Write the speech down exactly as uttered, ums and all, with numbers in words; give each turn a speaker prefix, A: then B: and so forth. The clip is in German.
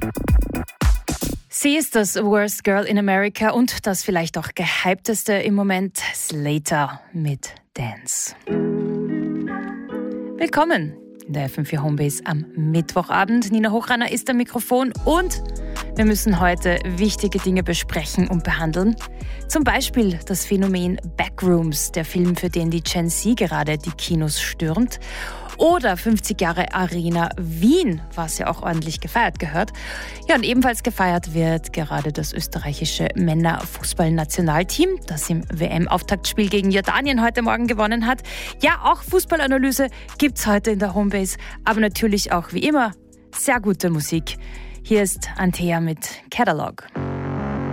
A: Sie ist das Worst Girl in America und das vielleicht auch gehypteste im Moment, Slater mit Dance. Willkommen in der F M vier Homebase am Mittwochabend. Nina Hochreiner ist am Mikrofon und wir müssen heute wichtige Dinge besprechen und behandeln. Zum Beispiel das Phänomen Backrooms, der Film, für den die Gen Z gerade die Kinos stürmt. Oder fünfzig Jahre Arena Wien, was ja auch ordentlich gefeiert gehört. Ja, und ebenfalls gefeiert wird gerade das österreichische Männerfußballnationalteam, das im W M-Auftaktspiel gegen Jordanien heute Morgen gewonnen hat. Ja, auch Fußballanalyse gibt's heute in der Homebase, aber natürlich auch wie immer sehr gute Musik. Hier ist Antea mit Catalog.